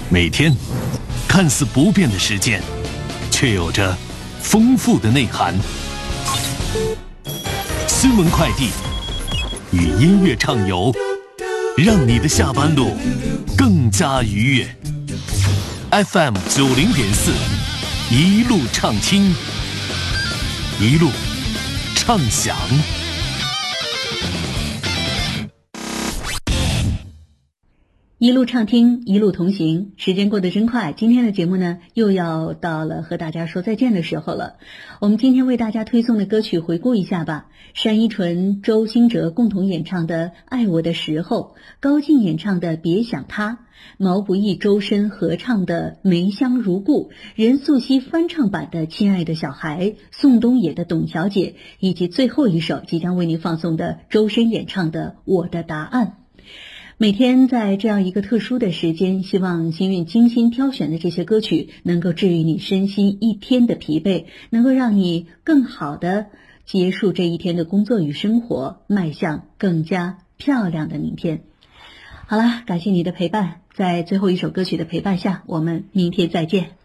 每天看似不变的时间，却有着丰富的内涵。新闻快递与音乐畅游，让你的下班路更加愉悦。FM 90.4，一路畅听，一路畅享。 一路畅听，一路同行，时间过得真快。今天的节目呢，又要到了和大家说再见的时候了。我们今天为大家推送的歌曲，回顾一下吧。单依纯、周兴哲共同演唱的《爱我的时候》，高进演唱的《别想他》，毛不易、周深合唱的《梅香如故》，任素汐翻唱版的《亲爱的小孩》，宋冬野的《董小姐》，以及最后一首即将为您放送的周深演唱的《我的答案》。每天在这样一个特殊的时间，希望心韵精心挑选的这些歌曲能够治愈你身心一天的疲惫，能够让你更好的结束这一天的工作与生活，迈向更加漂亮的明天。好了，感谢你的陪伴，在最后一首歌曲的陪伴下，我们明天再见。